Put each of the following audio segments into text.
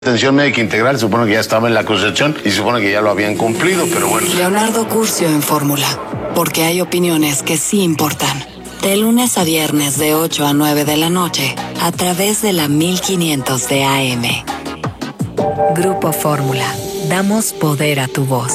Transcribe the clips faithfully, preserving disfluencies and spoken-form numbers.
Atención médica integral, supone que ya estaba en la concepción y supone que ya lo habían cumplido, pero bueno. Leonardo Curcio en Fórmula, porque hay opiniones que sí importan. De lunes a viernes de ocho a nueve de la noche, a través de la mil quinientos de A M. Grupo Fórmula, damos poder a tu voz.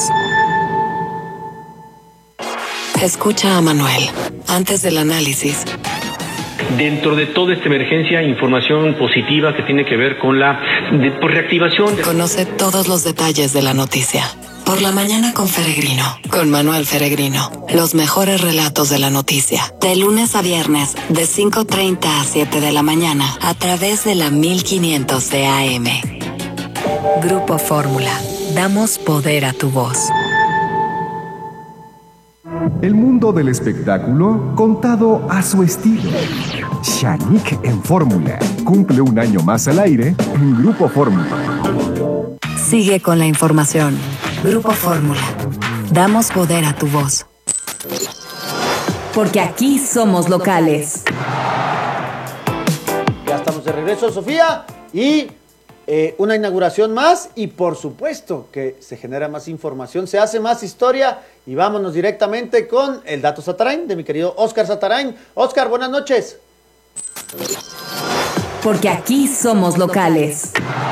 Escucha a Manuel, antes del análisis. Dentro de toda esta emergencia, información positiva que tiene que ver con la de, pues, reactivación. De... Conoce todos los detalles de la noticia. Por la mañana con Feregrino, con Manuel Feregrino. Los mejores relatos de la noticia. De lunes a viernes, de cinco treinta a siete de la mañana, a través de la mil quinientos de A M. Grupo Fórmula, damos poder a tu voz. El mundo del espectáculo contado a su estilo. Shanique en Fórmula cumple un año más al aire en Grupo Fórmula. Sigue con la información. Grupo Fórmula. Damos poder a tu voz. Porque aquí somos locales. Ya estamos de regreso, Sofía, y eh, una inauguración más y por supuesto que se genera más información, se hace más historia y vámonos directamente con el Dato Satarain de mi querido Oscar Satarain. Oscar, buenas noches. Porque aquí somos locales.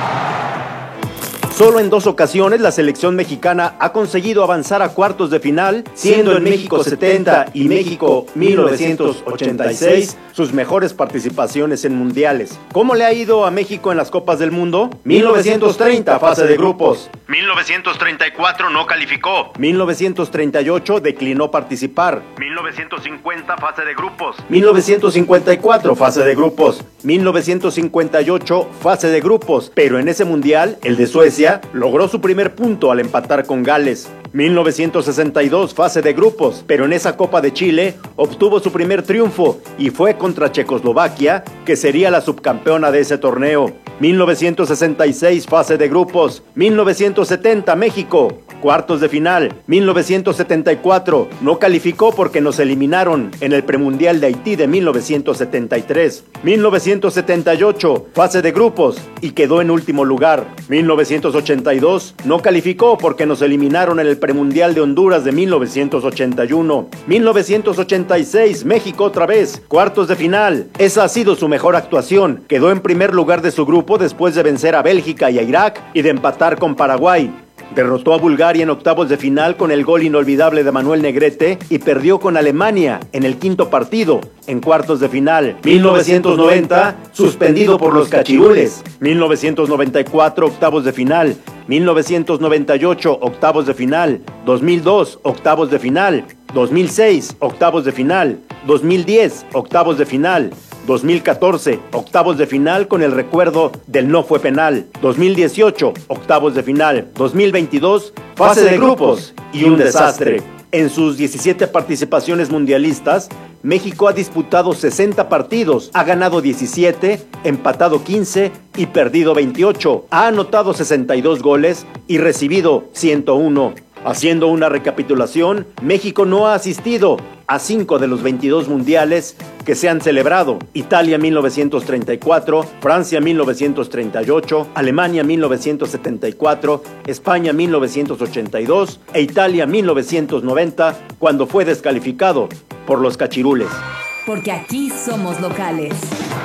Solo en dos ocasiones la selección mexicana ha conseguido avanzar a cuartos de final, siendo en México setenta y México mil novecientos ochenta y seis sus mejores participaciones en mundiales. ¿Cómo le ha ido a México en las Copas del Mundo? mil novecientos treinta, fase de grupos. mil novecientos treinta y cuatro no calificó. mil novecientos treinta y ocho declinó participar. mil novecientos cincuenta, fase de grupos. mil novecientos cincuenta y cuatro, fase de grupos. mil novecientos cincuenta y ocho, fase de grupos. Pero en ese mundial, el de Suecia, logró su primer punto al empatar con Gales. mil novecientos sesenta y dos, fase de grupos, pero en esa Copa de Chile obtuvo su primer triunfo y fue contra Checoslovaquia, que sería la subcampeona de ese torneo. mil novecientos sesenta y seis, fase de grupos. mil novecientos setenta, México, cuartos de final. mil novecientos setenta y cuatro, no calificó porque nos eliminaron en el premundial de Haití de mil novecientos setenta y tres. mil novecientos setenta y ocho, fase de grupos, y quedó en último lugar. mil novecientos ochenta y dos, no calificó porque nos eliminaron en el premundial de Honduras de mil novecientos ochenta y uno. mil novecientos ochenta y seis, México otra vez, cuartos de final. Esa ha sido su mejor actuación. Quedó en primer lugar de su grupo después de vencer a Bélgica y a Irak y de empatar con Paraguay. Derrotó a Bulgaria en octavos de final con el gol inolvidable de Manuel Negrete y perdió con Alemania en el quinto partido, en cuartos de final. mil novecientos noventa, suspendido por los cachirules. mil novecientos noventa y cuatro, octavos de final. mil novecientos noventa y ocho, octavos de final. dos mil dos, octavos de final. dos mil seis, octavos de final. dos mil diez, octavos de final. dos mil catorce, octavos de final con el recuerdo del no fue penal. dos mil dieciocho, octavos de final. dos mil veintidós, fase de grupos y un desastre. En sus diecisiete participaciones mundialistas, México ha disputado sesenta partidos, ha ganado diecisiete, empatado quince y perdido veintiocho. Ha anotado sesenta y dos goles y recibido ciento uno. Haciendo una recapitulación, México no ha asistido a cinco de los veintidós mundiales que se han celebrado: Italia mil novecientos treinta y cuatro, Francia mil novecientos treinta y ocho, Alemania mil novecientos setenta y cuatro, España mil novecientos ochenta y dos e Italia mil novecientos noventa, cuando fue descalificado por los cachirules. Porque aquí somos locales.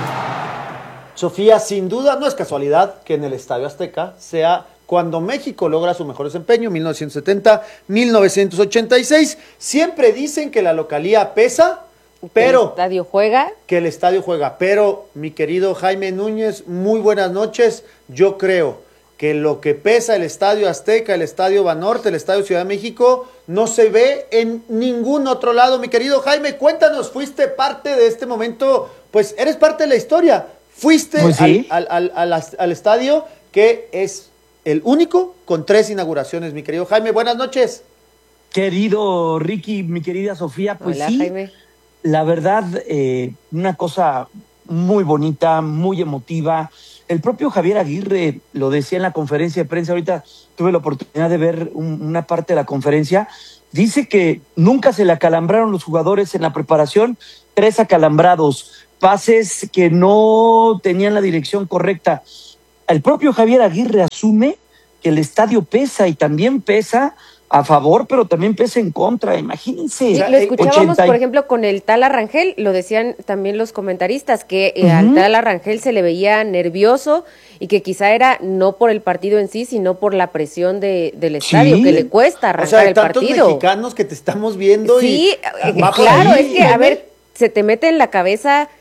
Sofía, sin duda no es casualidad que en el Estadio Azteca sea cuando México logra su mejor desempeño, mil novecientos setenta, mil novecientos ochenta y seis. Siempre dicen que la localía pesa, pero... ¿Que el estadio juega? Que el estadio juega. Pero, mi querido Jaime Núñez, muy buenas noches. Yo creo que lo que pesa el Estadio Azteca, el Estadio Banorte, el Estadio Ciudad de México, no se ve en ningún otro lado. Mi querido Jaime, cuéntanos, fuiste parte de este momento, pues eres parte de la historia. Fuiste pues sí. al, al, al, al, al estadio que es el único con tres inauguraciones, mi querido Jaime. Buenas noches. Querido Ricky, mi querida Sofía, pues Hola, sí, Jaime. La verdad, eh, una cosa muy bonita, muy emotiva. El propio Javier Aguirre lo decía en la conferencia de prensa. Ahorita tuve la oportunidad de ver un, una parte de la conferencia. Dice que nunca se le acalambraron los jugadores en la preparación, tres acalambrados, pases que no tenían la dirección correcta. el propio Javier Aguirre asume que el estadio pesa y también pesa a favor, pero también pesa en contra, imagínense. Sí, lo escuchábamos, ochenta por ejemplo, con el Tala Rangel, lo decían también los comentaristas, que eh, uh-huh. al Tala Rangel se le veía nervioso y que quizá era no por el partido en sí, sino por la presión de, del estadio, sí. que le cuesta arrancar, o sea, hay el partido. Tantos mexicanos que te estamos viendo. Sí, y... eh, claro, ahí, es que, a ver, se te mete en la cabeza...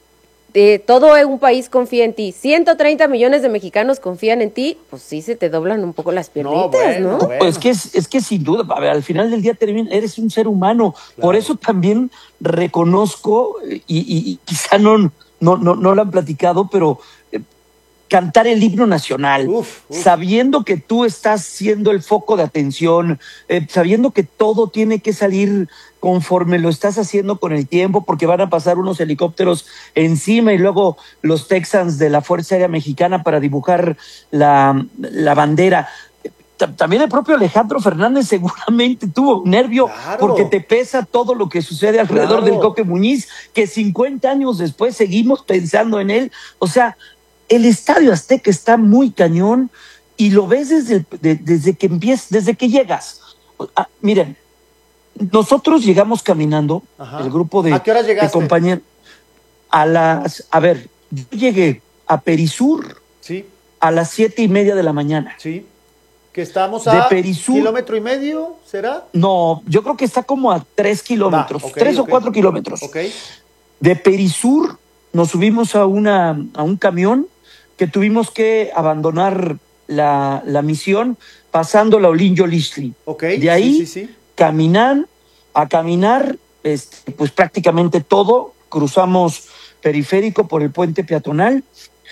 Eh, todo un país confía en ti, ciento treinta millones de mexicanos confían en ti, pues sí se te doblan un poco las piernitas, ¿no? Bueno, ¿no? Bueno. Es que es, es que sin duda, a ver, al final del día termina, eres un ser humano, claro. Por eso también reconozco, y, y, y quizá no, no, no, no lo han platicado, pero eh, cantar el himno nacional, uf, uf. sabiendo que tú estás siendo el foco de atención, eh, sabiendo que todo tiene que salir conforme lo estás haciendo con el tiempo, porque van a pasar unos helicópteros encima y luego los Texans de la Fuerza Aérea Mexicana para dibujar la, la bandera. También el propio Alejandro Fernández seguramente tuvo nervio, claro. porque te pesa todo lo que sucede alrededor claro. del Coque Muñiz, que cincuenta años después seguimos pensando en él. O sea, el Estadio Azteca está muy cañón y lo ves desde, de, desde que empiezas, desde que llegas. Ah, miren, nosotros llegamos caminando, Ajá. el grupo de, ¿A qué hora llegaste? de compañeros, a las, a ver, yo llegué a Perisur sí. a las siete y media de la mañana. Sí, que estamos a de Perisur, kilómetro y medio, ¿será? No, yo creo que está como a tres kilómetros, Va, okay, tres okay. o cuatro kilómetros. Okay. De Perisur nos subimos a, una, a un camión que tuvimos que abandonar la, la misión pasando la Olinjo Listli. Okay. De ahí... Sí, sí, sí. Caminar, a caminar, este, pues prácticamente todo, cruzamos periférico por el puente peatonal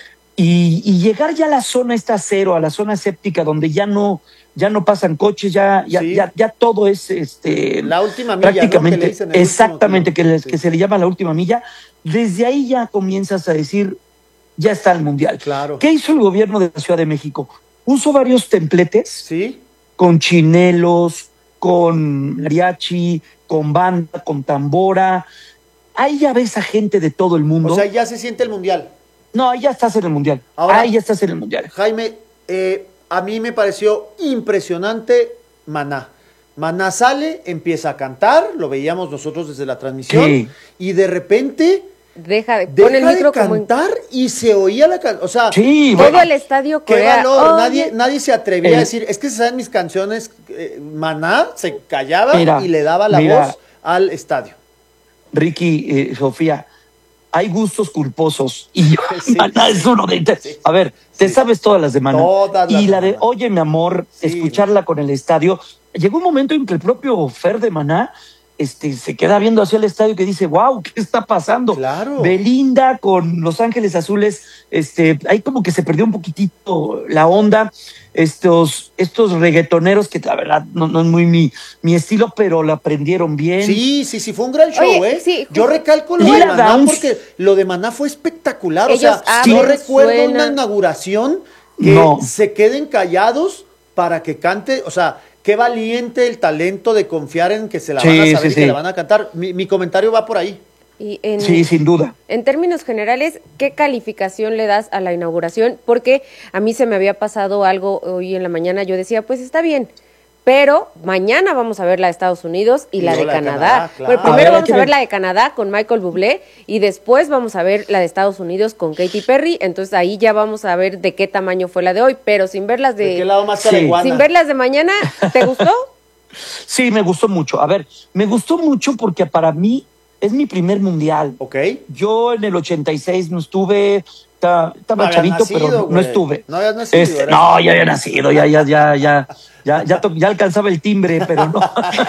y, y llegar ya a la zona esta cero, a la zona séptica, donde ya no, ya no pasan coches, ya, ya, sí. ya, ya todo es este la última milla, prácticamente, ¿no? Que le dicen el exactamente, que, les, sí. que se le llama la última milla. Desde ahí ya comienzas a decir, ya está el mundial. Claro. ¿Qué hizo el gobierno de la Ciudad de México? Puso varios templetes, sí, con chinelos, con mariachi, con banda, con tambora. Ahí ya ves a gente de todo el mundo. O sea, ya se siente el mundial. No, ahí ya estás en el mundial. Ahora, ahí ya estás en el mundial. Jaime, eh, a mí me pareció impresionante Maná. Maná sale, empieza a cantar, lo veíamos nosotros desde la transmisión, sí. y de repente... Deja de, deja el micro de cantar como... y se oía la canción. O sea, sí, todo bueno. el estadio qué corea. valor. Oh, nadie, nadie se atrevía eh. a decir, es que se saben mis canciones. Eh, Maná se callaba mira, y le daba la mira, voz al estadio. Ricky, eh, Sofía, hay gustos culposos y yo, sí, Maná sí, es uno de ellos. Sí, a ver, te sí. sabes todas las de Maná. Todas las y la de Maná. Oye, mi amor, sí, escucharla no. con el estadio. Llegó un momento en que el propio Fer de Maná Este, se queda viendo hacia el estadio que dice, wow, ¿qué está pasando? Claro. Belinda con Los Ángeles Azules, este, ahí como que se perdió un poquitito la onda, estos, estos reggaetoneros que la verdad no, no es muy mi, mi estilo, pero la aprendieron bien. Sí, sí, sí, fue un gran show, Oye, ¿eh? Sí, yo recalco lo Lila de Maná Downs. porque lo de Maná fue espectacular, Ellos o sea, abren, no recuerdo suena. una inauguración que no. se queden callados para que cante, o sea, qué valiente el talento de confiar en que se la sí, van a saber sí, y que sí. la van a cantar. Mi, mi comentario va por ahí. Y en, sí, sin duda. En términos generales, ¿qué calificación le das a la inauguración? Porque a mí se me había pasado algo hoy en la mañana, yo decía, pues está bien, pero mañana vamos a ver la de Estados Unidos y, y la de la Canadá. De Canadá claro. Bueno, primero a ver, vamos a ver, ver la de Canadá con Michael Bublé y después vamos a ver la de Estados Unidos con Katy Perry, entonces ahí ya vamos a ver de qué tamaño fue la de hoy, pero sin ver las de... ¿De qué lado más sí. Sin ver las de mañana, ¿te gustó? Sí, me gustó mucho. A ver, me gustó mucho porque para mí es mi primer mundial. Ok. Yo en el ochenta y seis no estuve, estaba, estaba no chavito, nacido, pero no, no estuve. No habías nacido. Este, no, ya había nacido, ya, ya, ya, ya, ya, ya, to, ya alcanzaba el timbre, pero no.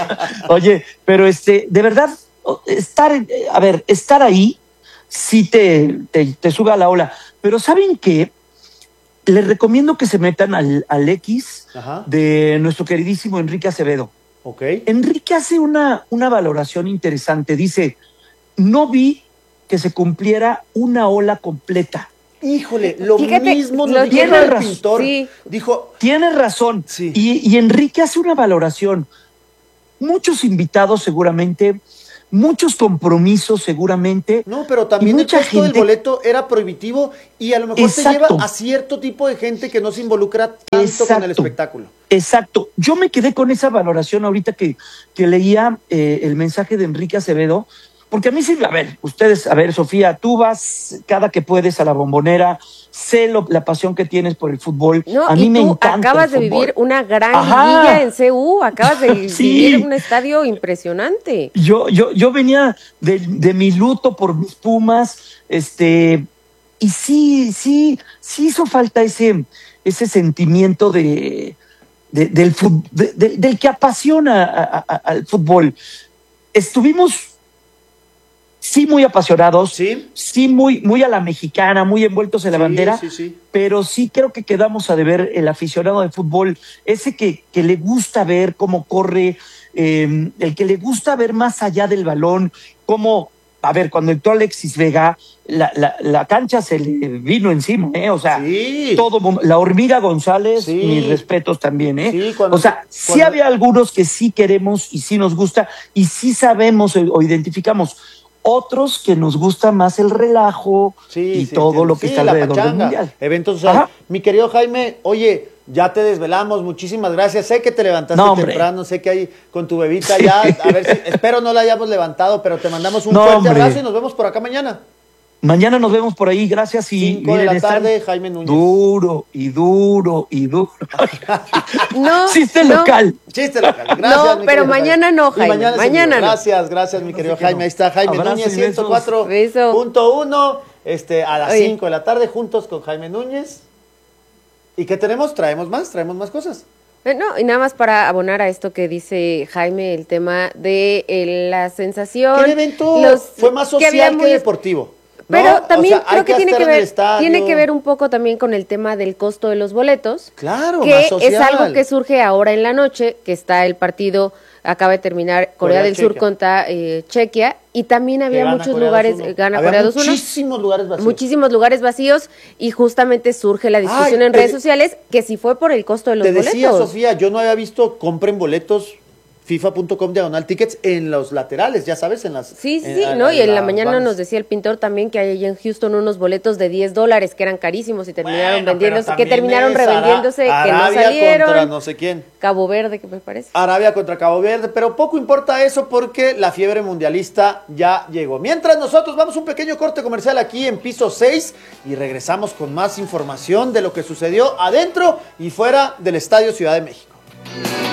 Oye, pero este, de verdad, estar, a ver, estar ahí sí te, te, te sube a la ola. Pero ¿saben qué? Les recomiendo que se metan al, al X Ajá. de nuestro queridísimo Enrique Acevedo. Okay. Enrique hace una, una valoración interesante. Dice, no vi que se cumpliera una ola completa. Híjole, lo Fíjate, mismo lo nos dijo el pintor. Sí. Dijo, tienes razón. Sí. Y, y Enrique hace una valoración. Muchos invitados seguramente muchos compromisos seguramente. No, pero también el mucha costo gente... del boleto era prohibitivo y a lo mejor Exacto. te lleva a cierto tipo de gente que no se involucra tanto Exacto. con el espectáculo. Exacto. Yo me quedé con esa valoración ahorita que, que leía eh, el mensaje de Enrique Acevedo, porque a mí sí, a ver, ustedes, a ver, Sofía, tú vas cada que puedes a la Bombonera, sé lo, la pasión que tienes por el fútbol. No, a mí y me tú encanta acabas el de fútbol. vivir una gran Ajá. liguilla en C U, acabas de Sí. vivir un estadio impresionante. Yo, yo, yo venía de, de mi luto por mis Pumas, este, y sí, sí, sí hizo falta ese, ese sentimiento de, de- del, fut- de- de- del que apasiona a- a- al fútbol. Estuvimos sí muy apasionados, Sí. sí muy, muy a la mexicana, muy envueltos en la Sí, bandera, sí, sí. pero sí creo que quedamos a deber el aficionado de fútbol, ese que, que le gusta ver cómo corre, eh, el que le gusta ver más allá del balón, cómo, a ver, cuando entró Alexis Vega, la, la, la cancha se le vino encima, ¿eh? O sea, Sí. todo, mundo- la hormiga González, Sí. mis respetos también, ¿eh? Sí, cuando- o sea, sí cuando- había algunos que sí queremos y sí nos gusta y sí sabemos o, o identificamos. Otros que nos gusta más el relajo Sí, y sí, todo entiendo. lo que Sí, está la alrededor del pachanga, mundial. eventos sociales. Ajá. Mi querido Jaime, oye, ya te desvelamos, muchísimas gracias. Sé que te levantaste No, hombre. temprano, sé que hay con tu bebita Sí. ya, a ver si, espero no la hayamos levantado, pero te mandamos un No, fuerte hombre. abrazo y nos vemos por acá mañana. Mañana nos vemos por ahí, gracias. Y Cinco de miren, la están tarde, Jaime Núñez. duro y duro y duro. No, Chiste no. local. Chiste local. Gracias, No, mi pero querido mañana Jaime. no, Y Jaime, mañana, sí, mañana amigo. no. Gracias, gracias, mi querido sé que Jaime. no. Ahí está Jaime Abrazo Núñez, y besos. ciento cuatro Beso. punto uno, este, a las Oye. cinco de la tarde, juntos con Jaime Núñez. ¿Y qué tenemos? Traemos más, traemos más cosas. Eh, No, y nada más para abonar a esto que dice Jaime, el tema de eh, la sensación. ¿Qué evento los- fue más que había social que, muy- deportivo? ¿No? Pero O también sea, hay creo que, tiene estar que en el ver estadio. tiene que ver un poco también con el tema del costo de los boletos, Claro, que más es social. algo que surge ahora en la noche, que está el partido, acaba de terminar Corea, Corea, del Sur Chequia. contra eh, Chequia, y también Que había gana muchos Corea lugares, dos uno. gana Había Corea dos uno, muchísimos lugares vacíos. muchísimos lugares vacíos, y justamente surge la discusión Ay, en te- redes sociales, que si fue por el costo de los Te decía, boletos. Sofía, yo no había visto compren boletos fifa punto com diagonal tickets en los laterales, ya sabes, en las... Sí, sí, en- sí, a- ¿no? a Y en la las mañana bandas. nos decía el pintor también que hay allá en Houston unos boletos de diez dólares que eran carísimos y terminaron Bueno, vendiéndose, pero que también terminaron es Ara- revendiéndose, que no Arabia salieron. contra no sé quién. Cabo Verde, que me parece. Arabia contra Cabo Verde, pero poco importa eso porque la fiebre mundialista ya llegó. Mientras nosotros vamos a un pequeño corte comercial aquí en piso seis y regresamos con más información de lo que sucedió adentro y fuera del Estadio Ciudad de México.